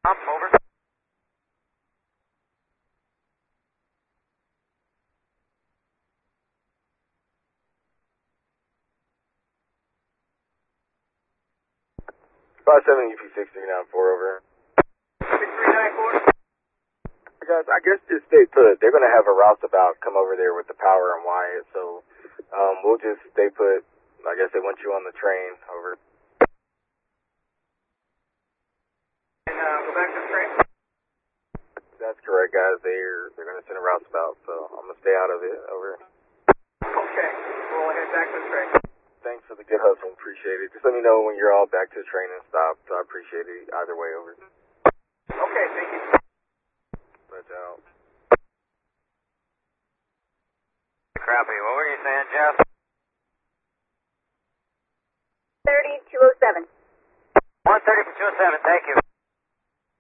Up, over. 57 UP6394 over. 6394. Guys, I guess just stay put. They're going to have a roustabout come over there with the power and wire, so we'll just stay put. I guess they want you on the train. Over. And go back to the train? That's correct, guys. They're going to send a roustabout, so I'm going to stay out of it. Over. Okay. We'll head back to the train. Thanks for the good hustle. Appreciate it. Just let me know when you're all back to the train and stop. So I appreciate it either way. Over. Okay, thank you. Let's out. Crappy. What were you saying, Jeff? 3207. 130 for 207. Thank you.